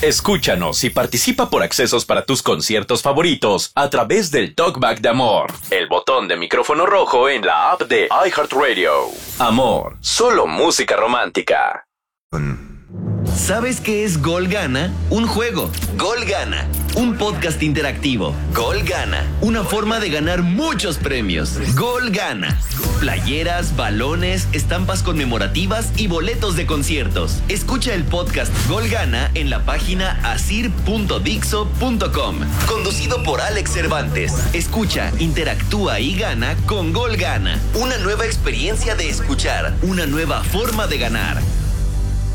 Escúchanos y participa por accesos para tus conciertos favoritos a través del Talkback de Amor, el botón de micrófono rojo en la app de iHeartRadio. Amor, solo música romántica. ¿Sabes qué es Gol Gana? Un juego. Gol Gana. Un podcast interactivo. Gol Gana. Una forma de ganar muchos premios. Gol Gana. Playeras, balones, estampas conmemorativas y boletos de conciertos. Escucha el podcast Gol Gana en la página asir.dixo.com. Conducido por Alex Cervantes. Escucha, interactúa y gana con Gol Gana. Una nueva experiencia de escuchar. Una nueva forma de ganar.